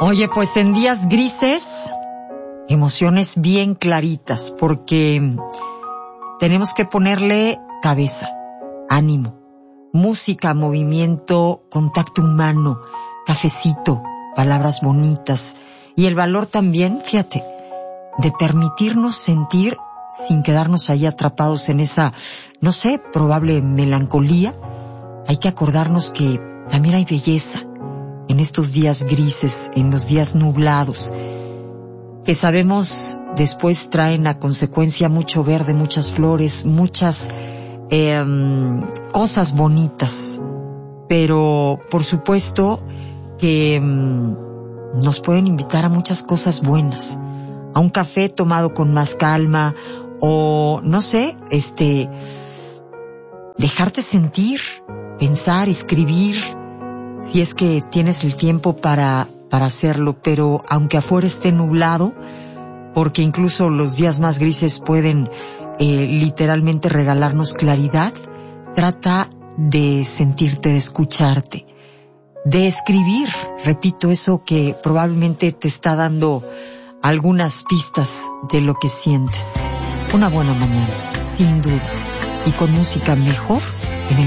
Oye, pues en días grises, emociones bien claritas, porque tenemos que ponerle cabeza, ánimo, música, movimiento, contacto humano, cafecito, palabras bonitas y el valor también, fíjate, de permitirnos sentir sin quedarnos ahí atrapados en esa, no sé, probable melancolía. Hay que acordarnos que también hay belleza en estos días grises, en los días nublados, que sabemos después traen a consecuencia mucho verde, muchas flores, muchas cosas bonitas, pero por supuesto que nos pueden invitar a muchas cosas buenas, a un café tomado con más calma o no sé, dejarte sentir, pensar, escribir, si es que tienes el tiempo para hacerlo, pero aunque afuera esté nublado, porque incluso los días más grises pueden literalmente regalarnos claridad, trata de sentirte, de escucharte, de escribir, repito, eso que probablemente te está dando algunas pistas de lo que sientes. Una buena mañana, sin duda, y con música mejor